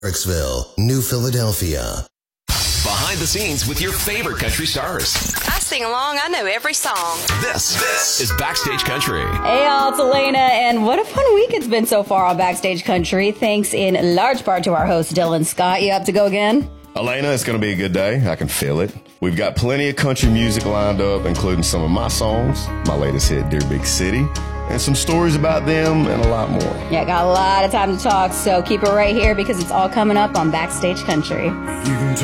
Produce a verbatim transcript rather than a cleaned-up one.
Ericksville, New Philadelphia. Behind the scenes with your favorite country stars. I sing along. I know every song. This, this is Backstage Country. Hey, y'all, it's Elena, and what a fun week it's been so far on Backstage Country. Thanks in large part to our host, Dylan Scott. You up to go again? Elena, it's going to be a good day. I can feel it. We've got plenty of country music lined up, including some of my songs, my latest hit, Dear Big City, and some stories about them and a lot more. Yeah, got a lot of time to talk, so keep it right here because it's all coming up on Backstage Country.